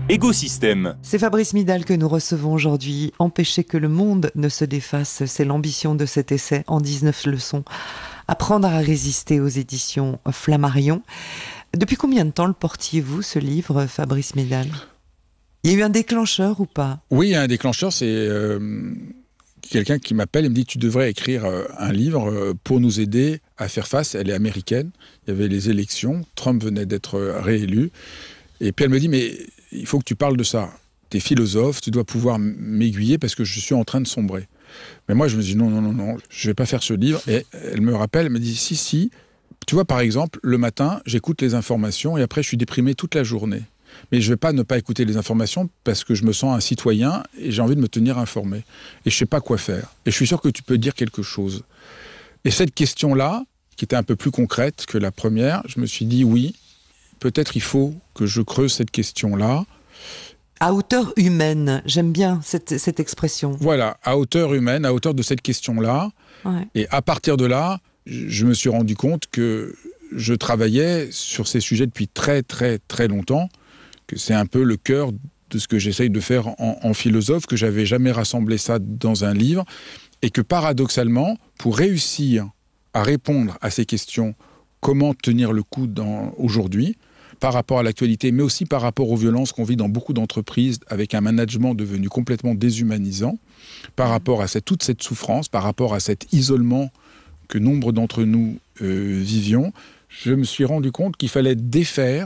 Écosystème. C'est Fabrice Midal que nous recevons aujourd'hui. Empêcher que le monde ne se défasse, c'est l'ambition de cet essai en 19 leçons. Apprendre à résister aux éditions Flammarion. Depuis combien de temps le portiez-vous, ce livre, Fabrice Midal ? Il y a eu un déclencheur ou pas ? Oui, il y a un déclencheur, c'est quelqu'un qui m'appelle et me dit « Tu devrais écrire un livre pour nous aider à faire face ». Elle est américaine, il y avait les élections, Trump venait d'être réélu. Et puis elle me dit « Mais il faut que tu parles de ça. Tu es philosophe, tu dois pouvoir m'aiguiller parce que je suis en train de sombrer. » Mais moi, je me dis « Non, je ne vais pas faire ce livre. » Et elle me rappelle, elle me dit « Si, tu vois, par exemple, le matin, j'écoute les informations et après, je suis déprimé toute la journée. Mais je ne vais pas ne pas écouter les informations parce que je me sens un citoyen et j'ai envie de me tenir informé. Et je ne sais pas quoi faire. Et je suis sûr que tu peux dire quelque chose. » Et cette question-là, qui était un peu plus concrète que la première, je me suis dit oui, peut-être il faut que je creuse cette question-là. À hauteur humaine, j'aime bien cette expression. Voilà, à hauteur humaine, à hauteur de cette question-là. Ouais. Et à partir de là, je me suis rendu compte que je travaillais sur ces sujets depuis très très très longtemps, que c'est un peu le cœur de ce que j'essaye de faire en philosophe, que j'avais jamais rassemblé ça dans un livre, et que paradoxalement, pour réussir à répondre à ces questions, comment tenir le coup aujourd'hui, par rapport à l'actualité, mais aussi par rapport aux violences qu'on vit dans beaucoup d'entreprises, avec un management devenu complètement déshumanisant, par rapport à toute cette souffrance, par rapport à cet isolement que nombre d'entre nous vivions, je me suis rendu compte qu'il fallait défaire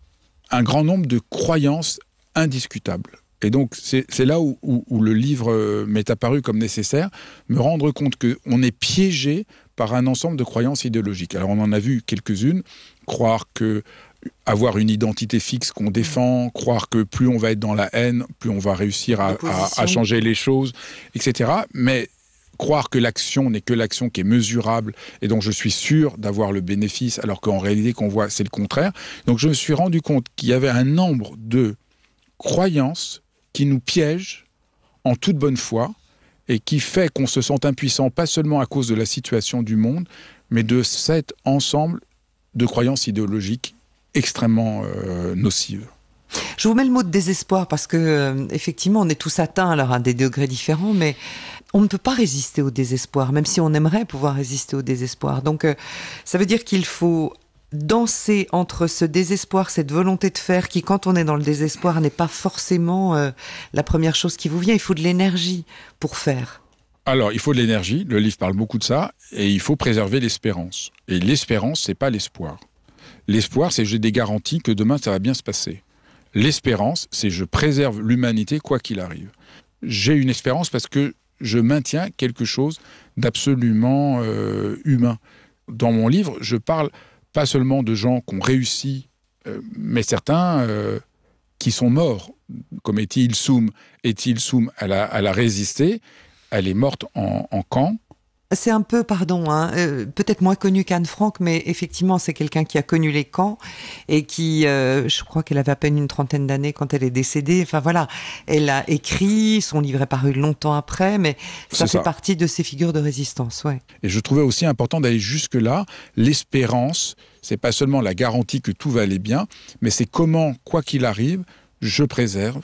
un grand nombre de croyances indiscutables. Et donc, c'est là où le livre m'est apparu comme nécessaire, me rendre compte qu'on est piégé par un ensemble de croyances idéologiques. Alors, on en a vu quelques-unes. Croire que avoir une identité fixe qu'on défend, croire que plus on va être dans la haine, plus on va réussir à changer les choses, etc. Mais croire que l'action n'est que l'action qui est mesurable et dont je suis sûr d'avoir le bénéfice, alors qu'en réalité, qu'on voit, c'est le contraire. Donc, je me suis rendu compte qu'il y avait un nombre de croyances qui nous piègent en toute bonne foi et qui fait qu'on se sent impuissant, pas seulement à cause de la situation du monde, mais de cet ensemble de croyances idéologiques extrêmement nocives. Je vous mets le mot de désespoir parce que, effectivement, on est tous atteints alors à des degrés différents, mais on ne peut pas résister au désespoir, même si on aimerait pouvoir résister au désespoir. Donc, ça veut dire qu'il faut danser entre ce désespoir, cette volonté de faire qui, quand on est dans le désespoir, n'est pas forcément la première chose qui vous vient. Il faut de l'énergie pour faire. Alors, il faut de l'énergie, le livre parle beaucoup de ça, et il faut préserver l'espérance. Et l'espérance, c'est pas l'espoir. L'espoir, c'est j'ai des garanties que demain, ça va bien se passer. L'espérance, c'est je préserve l'humanité quoi qu'il arrive. J'ai une espérance parce que je maintiens quelque chose d'absolument humain. Dans mon livre, je parle pas seulement de gens qui ont réussi, mais certains qui sont morts, comme Etty Hillesum. Etty Hillesum, elle a résisté, elle est morte en camp. C'est un peu, peut-être moins connu qu'Anne Frank, mais effectivement, c'est quelqu'un qui a connu les camps et qui, je crois qu'elle avait à peine une trentaine d'années quand elle est décédée. Enfin voilà, elle a écrit, son livre est paru longtemps après, mais ça fait partie de ces figures de résistance. Ouais. Et je trouvais aussi important d'aller jusque-là. L'espérance, c'est pas seulement la garantie que tout va aller bien, mais c'est comment, quoi qu'il arrive, je préserve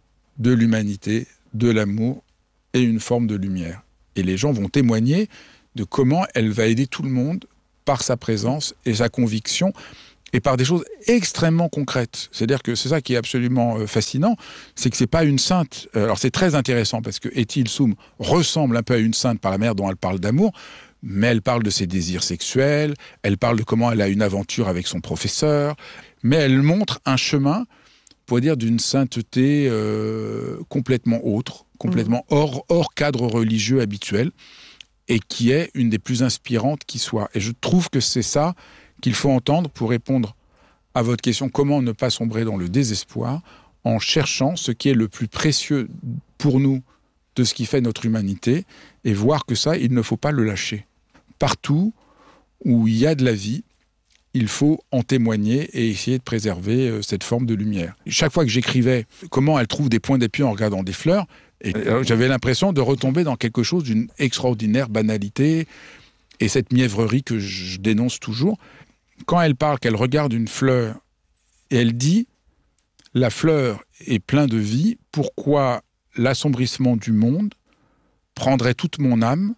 de l'humanité, de l'amour et une forme de lumière. Et les gens vont témoigner de comment elle va aider tout le monde par sa présence et sa conviction et par des choses extrêmement concrètes. C'est-à-dire que c'est ça qui est absolument fascinant, c'est que c'est pas une sainte. Alors c'est très intéressant parce que Etty Hillesum ressemble un peu à une sainte par la manière dont elle parle d'amour, mais elle parle de ses désirs sexuels, elle parle de comment elle a une aventure avec son professeur, mais elle montre un chemin, pour dire, d'une sainteté complètement autre, complètement hors cadre religieux habituel, et qui est une des plus inspirantes qui soit. Et je trouve que c'est ça qu'il faut entendre pour répondre à votre question, comment ne pas sombrer dans le désespoir, en cherchant ce qui est le plus précieux pour nous de ce qui fait notre humanité, et voir que ça, il ne faut pas le lâcher. Partout où il y a de la vie, il faut en témoigner et essayer de préserver cette forme de lumière. Chaque fois que j'écrivais comment elle trouve des points d'appui en regardant des fleurs, et j'avais l'impression de retomber dans quelque chose d'une extraordinaire banalité et cette mièvrerie que je dénonce toujours. Quand elle parle, qu'elle regarde une fleur et elle dit la fleur est pleine de vie, pourquoi l'assombrissement du monde prendrait toute mon âme,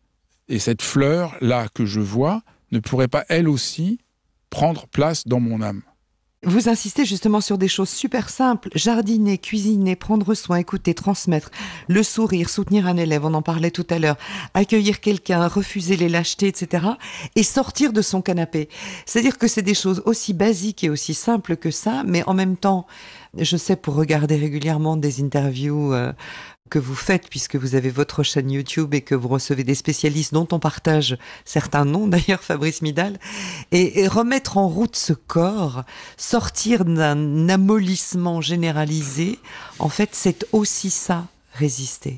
et cette fleur-là que je vois ne pourrait pas, elle aussi, prendre place dans mon âme. Vous insistez justement sur des choses super simples. Jardiner, cuisiner, prendre soin, écouter, transmettre, le sourire, soutenir un élève, on en parlait tout à l'heure, accueillir quelqu'un, refuser les lâchetés, etc. Et sortir de son canapé. C'est-à-dire que c'est des choses aussi basiques et aussi simples que ça, mais en même temps, je sais pour regarder régulièrement des interviews que vous faites, puisque vous avez votre chaîne YouTube et que vous recevez des spécialistes dont on partage certains noms, d'ailleurs Fabrice Midal, et remettre en route ce corps, sortir d'un amollissement généralisé, en fait, c'est aussi ça, résister.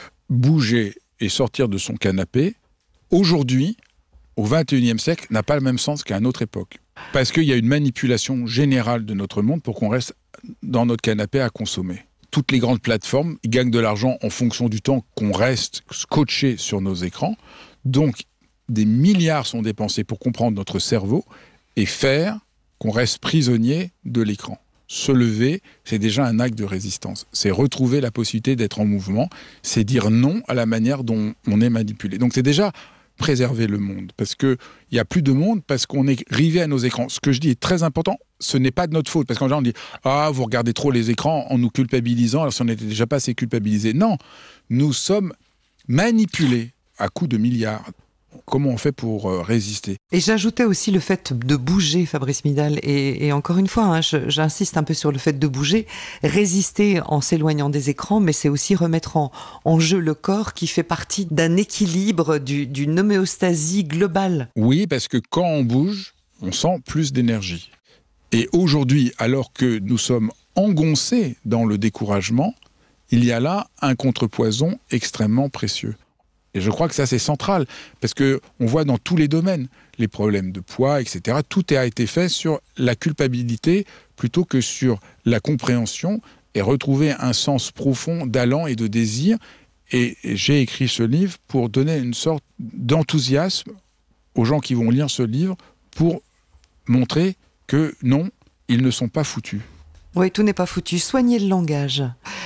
Bouger et sortir de son canapé, aujourd'hui, au XXIe siècle, n'a pas le même sens qu'à une autre époque. Parce qu'il y a une manipulation générale de notre monde pour qu'on reste dans notre canapé à consommer. Toutes les grandes plateformes gagnent de l'argent en fonction du temps qu'on reste scotché sur nos écrans. Donc, des milliards sont dépensés pour comprendre notre cerveau et faire qu'on reste prisonnier de l'écran. Se lever, c'est déjà un acte de résistance. C'est retrouver la possibilité d'être en mouvement. C'est dire non à la manière dont on est manipulé. Donc, c'est déjà préserver le monde. Parce qu'il n'y a plus de monde, parce qu'on est rivé à nos écrans. Ce que je dis est très important, ce n'est pas de notre faute. Parce qu'en général, on dit « Ah, vous regardez trop les écrans en nous culpabilisant, alors si on n'était déjà pas assez culpabilisés. » Non, nous sommes manipulés à coups de milliards. Comment on fait pour résister ? Et j'ajoutais aussi le fait de bouger, Fabrice Midal. Et encore une fois, hein, j'insiste un peu sur le fait de bouger. Résister en s'éloignant des écrans, mais c'est aussi remettre en jeu le corps qui fait partie d'un équilibre, d'une homéostasie globale. Oui, parce que quand on bouge, on sent plus d'énergie. Et aujourd'hui, alors que nous sommes engoncés dans le découragement, il y a là un contrepoison extrêmement précieux. Et je crois que ça, c'est central, parce qu'on voit dans tous les domaines, les problèmes de poids, etc. Tout a été fait sur la culpabilité plutôt que sur la compréhension et retrouver un sens profond d'allant et de désir. Et j'ai écrit ce livre pour donner une sorte d'enthousiasme aux gens qui vont lire ce livre pour montrer que non, ils ne sont pas foutus. Oui, tout n'est pas foutu. Soignez le langage.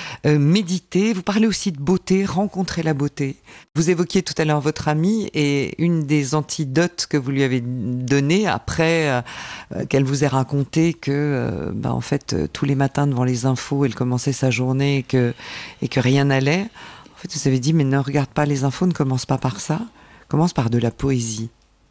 Méditer. Vous parlez aussi de beauté, rencontrer la beauté. Vous évoquiez tout à l'heure votre amie et une des antidotes que vous lui avez données après qu'elle vous ait raconté que, en fait, tous les matins devant les infos, elle commençait sa journée et que rien n'allait. En fait, vous avez dit, mais ne regarde pas les infos, ne commence pas par ça. Commence par de la poésie.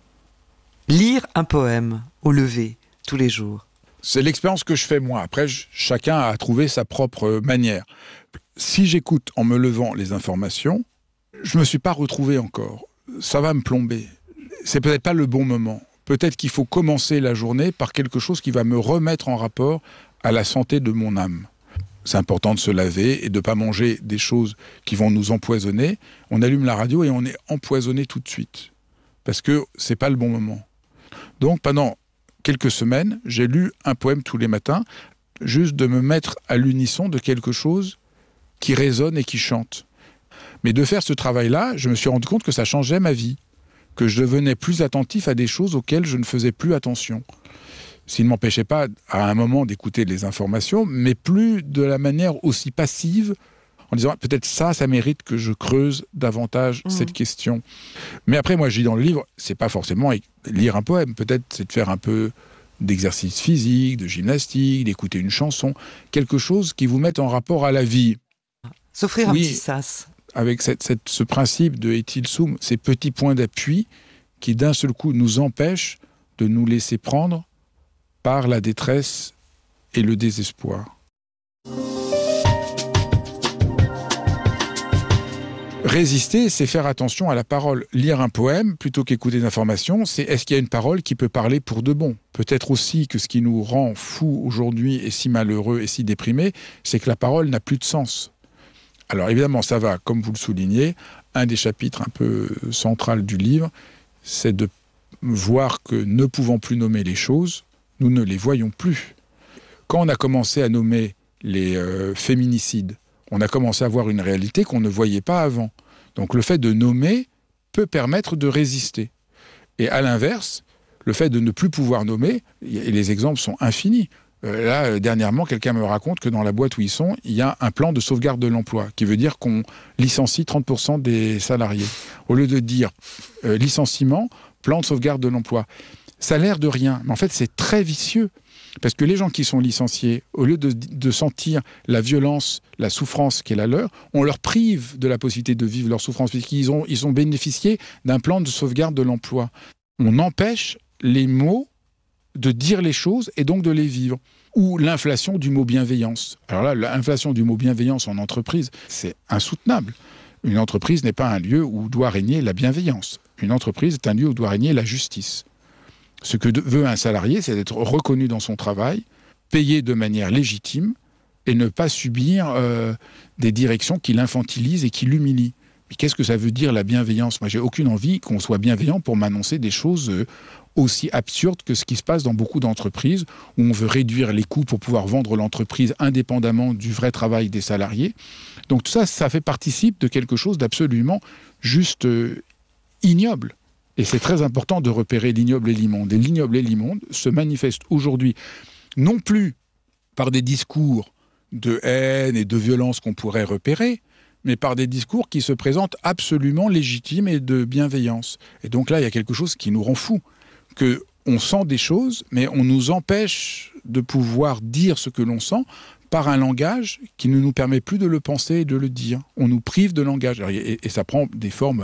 Lire un poème au lever, tous les jours. C'est l'expérience que je fais moi. Après, chacun a trouvé sa propre manière. Si j'écoute en me levant les informations, je me suis pas retrouvé encore. Ça va me plomber. C'est peut-être pas le bon moment. Peut-être qu'il faut commencer la journée par quelque chose qui va me remettre en rapport à la santé de mon âme. C'est important de se laver et de pas manger des choses qui vont nous empoisonner. On allume la radio et on est empoisonné tout de suite. Parce que c'est pas le bon moment. Donc pendant quelques semaines, j'ai lu un poème tous les matins, juste de me mettre à l'unisson de quelque chose qui résonne et qui chante. Mais de faire ce travail-là, je me suis rendu compte que ça changeait ma vie, que je devenais plus attentif à des choses auxquelles je ne faisais plus attention. S'il ne m'empêchait pas, à un moment, d'écouter les informations, mais plus de la manière aussi passive, en disant peut-être ça mérite que je creuse davantage cette question. Mais après, moi, je dis dans le livre, c'est pas forcément lire un poème. Peut-être c'est de faire un peu d'exercice physique, de gymnastique, d'écouter une chanson, quelque chose qui vous mette en rapport à la vie. S'offrir un petit sas. Avec ce principe de Etil Sum, ces petits points d'appui qui d'un seul coup nous empêchent de nous laisser prendre par la détresse et le désespoir. Résister, c'est faire attention à la parole. Lire un poème, plutôt qu'écouter des informations, c'est est-ce qu'il y a une parole qui peut parler pour de bon ? Peut-être aussi que ce qui nous rend fous aujourd'hui et si malheureux et si déprimés, c'est que la parole n'a plus de sens. Alors évidemment, ça va, comme vous le soulignez, un des chapitres un peu central du livre, c'est de voir que ne pouvant plus nommer les choses, nous ne les voyons plus. Quand on a commencé à nommer les féminicides, on a commencé à voir une réalité qu'on ne voyait pas avant. Donc le fait de nommer peut permettre de résister. Et à l'inverse, le fait de ne plus pouvoir nommer, et les exemples sont infinis, Dernièrement, quelqu'un me raconte que dans la boîte où ils sont, il y a un plan de sauvegarde de l'emploi, qui veut dire qu'on licencie 30% des salariés. Au lieu de dire licenciement, plan de sauvegarde de l'emploi. Ça a l'air de rien, mais en fait, c'est très vicieux. Parce que les gens qui sont licenciés, au lieu de sentir la violence, la souffrance qui est la leur, on leur prive de la possibilité de vivre leur souffrance, puisqu'ils ont bénéficié d'un plan de sauvegarde de l'emploi. On empêche les mots de dire les choses et donc de les vivre. Ou l'inflation du mot bienveillance. Alors là, l'inflation du mot bienveillance en entreprise, c'est insoutenable. Une entreprise n'est pas un lieu où doit régner la bienveillance. Une entreprise est un lieu où doit régner la justice. Ce que veut un salarié, c'est d'être reconnu dans son travail, payé de manière légitime et ne pas subir des directions qui l'infantilisent et qui l'humilient. Mais qu'est-ce que ça veut dire la bienveillance ? Moi, j'ai aucune envie qu'on soit bienveillant pour m'annoncer des choses aussi absurdes que ce qui se passe dans beaucoup d'entreprises où on veut réduire les coûts pour pouvoir vendre l'entreprise indépendamment du vrai travail des salariés. Donc tout ça, ça participe de quelque chose d'absolument juste ignoble. Et c'est très important de repérer l'ignoble et l'immonde. Et l'ignoble et l'immonde se manifestent aujourd'hui non plus par des discours de haine et de violence qu'on pourrait repérer, mais par des discours qui se présentent absolument légitimes et de bienveillance. Et donc là, il y a quelque chose qui nous rend fous, qu'on sent des choses, mais on nous empêche de pouvoir dire ce que l'on sent par un langage qui ne nous permet plus de le penser et de le dire. On nous prive de langage. Et ça prend des formes...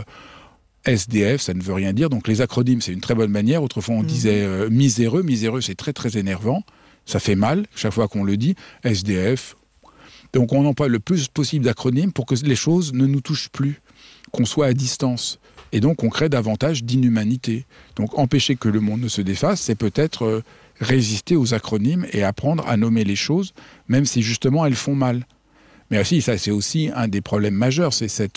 SDF, ça ne veut rien dire. Donc les acronymes, c'est une très bonne manière. Autrefois, on disait miséreux. Miséreux, c'est très, très énervant. Ça fait mal chaque fois qu'on le dit. SDF. Donc on emploie le plus possible d'acronymes pour que les choses ne nous touchent plus, qu'on soit à distance. Et donc on crée davantage d'inhumanité. Donc empêcher que le monde ne se défasse, c'est peut-être résister aux acronymes et apprendre à nommer les choses, même si justement elles font mal. Mais aussi, ça c'est aussi un des problèmes majeurs.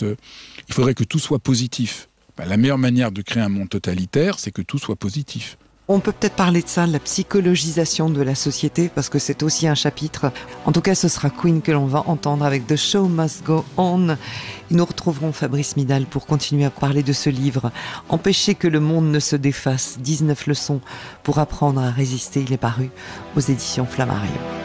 Il faudrait que tout soit positif. La meilleure manière de créer un monde totalitaire, c'est que tout soit positif. On peut peut-être parler de ça, la psychologisation de la société, parce que c'est aussi un chapitre. En tout cas, ce sera Queen que l'on va entendre avec The Show Must Go On. Et nous retrouverons Fabrice Midal pour continuer à parler de ce livre. Empêcher que le monde ne se défasse, 19 leçons pour apprendre à résister. Il est paru aux éditions Flammarion.